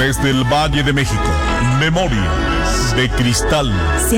Desde el Valle de México, Memorias de Cristal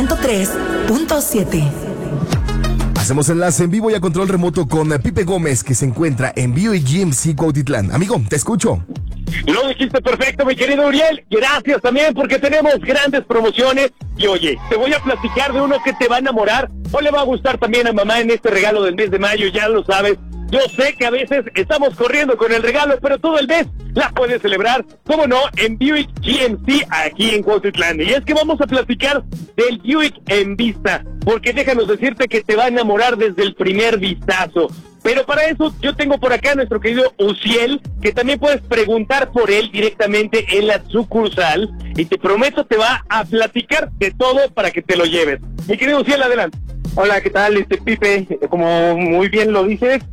103.7. Hacemos enlace en vivo y a control remoto con Pipe Gómez, que se encuentra en Buick GMC Cuautitlán. Amigo, te escucho. Lo dijiste perfecto, mi querido Uriel. Gracias también porque tenemos grandes promociones. Y oye, te voy a platicar de uno que te va a enamorar o le va a gustar también a mamá en este regalo del mes de mayo, ya lo sabes. Yo sé que a veces estamos corriendo con el regalo, pero todo el mes la puedes celebrar, cómo no, en Buick GMC aquí en Cuautitlán. Y es que vamos a platicar del Buick en vista, porque déjanos decirte que te va a enamorar desde el primer vistazo. Pero para eso yo tengo por acá a nuestro querido Uciel, que también puedes preguntar por él directamente en la sucursal, y te prometo te va a platicar de todo para que te lo lleves. Mi querido Uciel, adelante. Hola, ¿qué tal, Pipe? Como muy bien lo dices,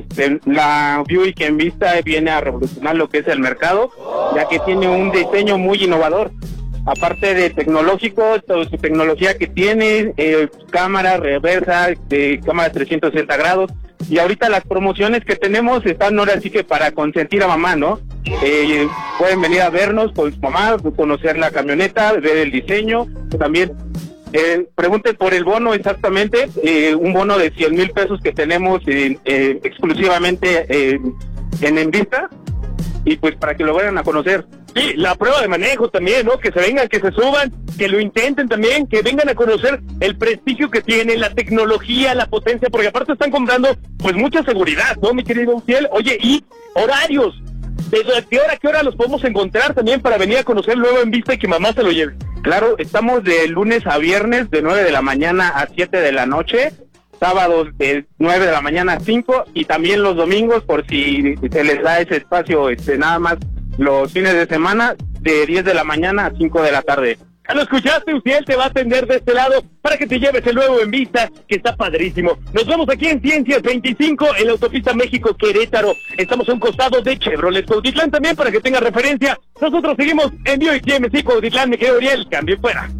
la Buick en vista viene a revolucionar lo que es el mercado, ya que tiene un diseño muy innovador. Aparte de tecnológico, toda su tecnología que tiene, cámara reversa, cámara 360 grados, y ahorita las promociones que tenemos están ahora sí que para consentir a mamá, ¿no? Pueden venir a vernos con su mamá, conocer la camioneta, ver el diseño, también pregunten por el bono exactamente, un bono de 100,000 pesos que tenemos exclusivamente en vista, y pues para que lo vayan a conocer. Sí, la prueba de manejo también, ¿no? Que se vengan, que se suban, que lo intenten también, que vengan a conocer el prestigio que tiene, la tecnología, la potencia, porque aparte están comprando pues mucha seguridad, ¿no, mi querido Uciel? Oye, y horarios, ¿desde qué hora a qué hora los podemos encontrar también para venir a conocer luego en vista y que mamá se lo lleve? Claro, estamos de lunes a viernes de 9 de la mañana a 7 de la noche, sábados de 9 de la mañana a 5, y también los domingos, por si se les da ese espacio, nada más los fines de semana, de 10 de la mañana a 5 de la tarde. Ya lo escuchaste, Uciel te va a atender de este lado para que te lleves el nuevo en vista, que está padrísimo. Nos vemos aquí en Ciencias 25, en la autopista México-Querétaro. Estamos a un costado de Chevrolet Cuautitlán también, para que tenga referencia. Nosotros seguimos en Buick GMC Cuautitlán, mi querido Uriel, cambio fuera.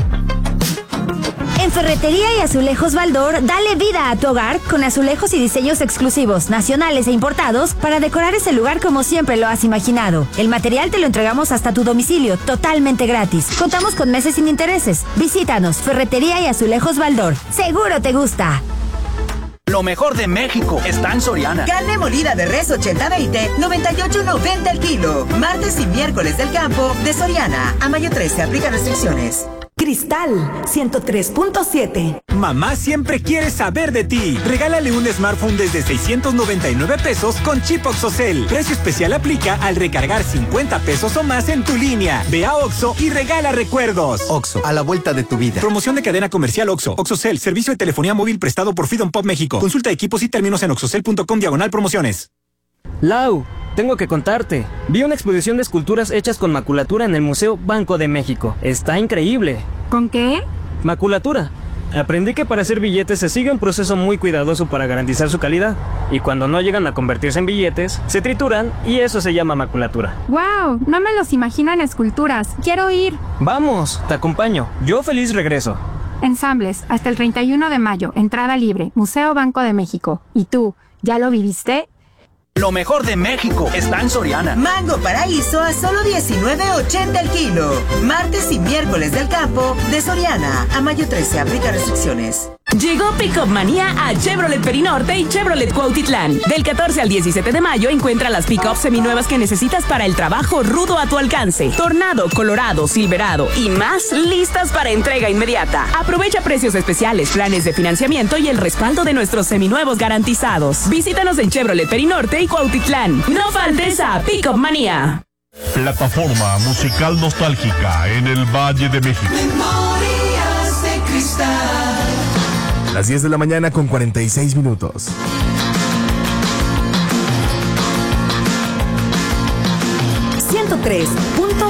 En Ferretería y Azulejos Baldor, dale vida a tu hogar con azulejos y diseños exclusivos, nacionales e importados para decorar ese lugar como siempre lo has imaginado. El material te lo entregamos hasta tu domicilio, totalmente gratis. Contamos con meses sin intereses. Visítanos, Ferretería y Azulejos Baldor. Seguro te gusta. Lo mejor de México está en Soriana. Carne molida de res 80-20, 98.90 el kilo. Martes y miércoles del campo de Soriana. A mayo 13 aplica restricciones. Cristal 103.7. Mamá siempre quiere saber de ti. Regálale un smartphone desde 699 pesos con chip OXXOCEL. Precio especial aplica al recargar 50 pesos o más en tu línea. Ve a OXXO y regala recuerdos. OXXO, a la vuelta de tu vida. Promoción de cadena comercial OXXO. OXXOCEL, servicio de telefonía móvil prestado por Freedom Pop México. Consulta equipos y términos en oxxocel.com/promociones. Lau, tengo que contarte. Vi una exposición de esculturas hechas con maculatura en el Museo Banco de México. Está increíble. ¿Con qué? Maculatura. Aprendí que para hacer billetes se sigue un proceso muy cuidadoso para garantizar su calidad. Y cuando no llegan a convertirse en billetes, se trituran y eso se llama maculatura. ¡Wow! No me los imagino en esculturas. Quiero ir. Vamos, te acompaño. Yo feliz regreso. Ensambles, hasta el 31 de mayo. Entrada libre. Museo Banco de México. ¿Y tú, ya lo viviste? Lo mejor de México está en Soriana. Mango Paraíso a solo 19.80 el kilo. Martes y miércoles del campo de Soriana. A mayo 13 aplica restricciones. Llegó Pick-up Manía a Chevrolet Perinorte y Chevrolet Cuautitlán. Del 14 al 17 de mayo encuentra las pick-up seminuevas que necesitas para el trabajo rudo a tu alcance. Tornado, Colorado, Silverado y más listas para entrega inmediata. Aprovecha precios especiales, planes de financiamiento y el respaldo de nuestros seminuevos garantizados. Visítanos en Chevrolet Perinorte y Cuautitlán. No faltes a Pick-up Manía. Plataforma musical nostálgica en el Valle de México. Memorias de Cristal. Las 10 de la mañana con 46 minutos. $103.7